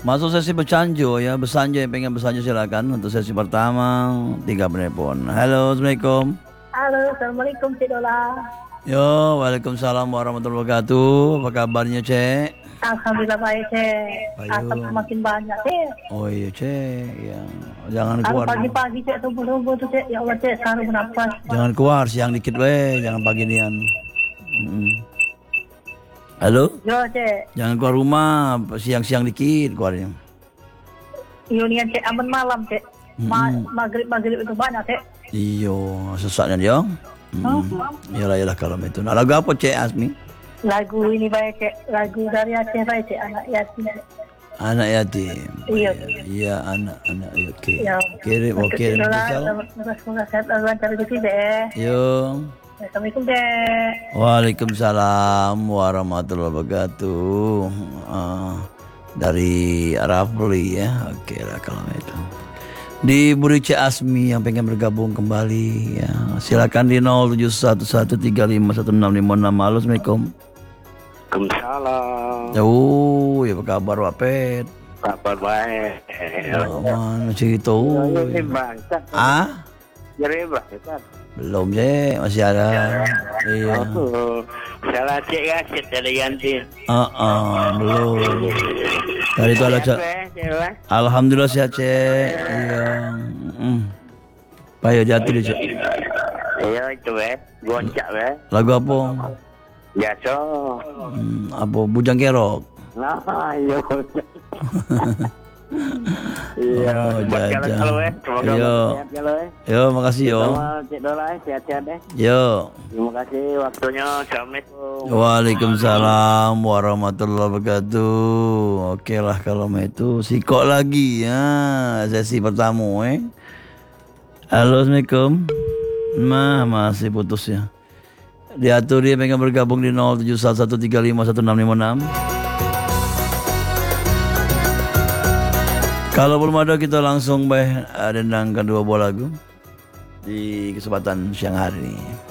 Masuk sesi bercanjo ya, bersanjo yang pengen bersanjo silakan untuk sesi pertama 3 penelpon. Halo, assalamualaikum. Halo, assalamualaikum Cik Dola. Yo, waalaikumsalam warahmatullahi wabarakatuh. Apa kabarnya Cek? Alhamdulillah baik Cik. Baik. Asap semakin banyak Cik. Oh iya Cek, ya. Jangan Kalau keluar. pagi-pagi Cik tubuh-tubuh tuh Cek. Ya Allah Cik, sekarang bernafas. Jangan keluar, siang dikit weh, jangan pagi nian. Halo? Yo Cik, Jangan keluar rumah, siang-siang dikit keluarnya. Unian Cik aman malam Cik. Maghrib itu banyak Cik. Iyo, sesatnya dia. Yalah kalau itu. Nah, lagu apa Cek Asmi? Lagu ini baik Cik. Lagu dari Aceh baik Cik. Anak yatim Cik. Anak yatim. Iya. Iya, anak. Oke. Ya. Kirim, oke. Semoga sehat dan lancar rezeki Cik. Yo. Assalamualaikum Cik. Waalaikumsalam warahmatullahi wabarakatuh. Dari Rafli ya. Oke lah kalau itu. Di Buri Cik Asmi yang pengen bergabung kembali ya. Silakan di 0711351656. Halo, assalamualaikum. Waalaikumsalam. Oh, ya apa kabar Pak Pet? Kabar baik. Mana cerita? Bangsat. Jadi bangsat. Belum Cek, masih ada. Iya. Salah cek ya, cek dari ganti. Belum. Dari itu ada Cek. Alhamdulillah sehat Cek. Iya. Payo jatuh deh Cek. Iya itu goncak Lagu apa? Biasa. Apa Bujang Kerok? Nah, iya. Iya, Jajan. Yo, makasih yo. Cik Dola, sehat-sehat deh. Yo. Terima kasih waktunya. Assalamualaikum. Waalaikumsalam warahmatullahi wabarakatuh. Oke lah kalau itu sikok lagi ya sesi pertama Halo, assalamualaikum. Masih putus ya. Diatur dia pengen bergabung di 0711351656. Kalau belum ada kita langsung dendangkan 2 buah lagu di kesempatan siang hari ini.